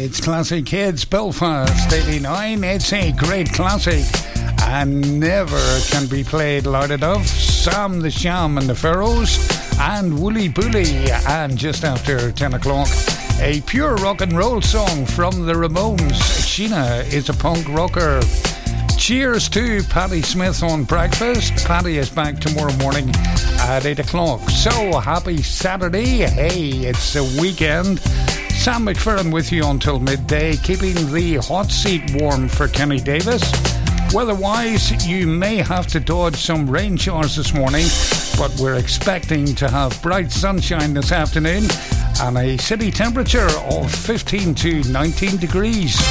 It's Classic Hits Belfast 89. It's a great classic and never can be played loud enough. Sam the Sham and the Pharaohs and Wooly Bully. And just after 10 o'clock, a pure rock and roll song from the Ramones. Sheena is a punk rocker. Cheers to Patti Smith on breakfast. Patti is back tomorrow morning at 8 o'clock. So happy Saturday. Hey, it's a weekend. Sam McFerrin with you until midday, keeping the hot seat warm for Kenny Davis. Weather-wise, you may have to dodge some rain showers this morning, but we're expecting to have bright sunshine this afternoon and a city temperature of 15 to 19 degrees.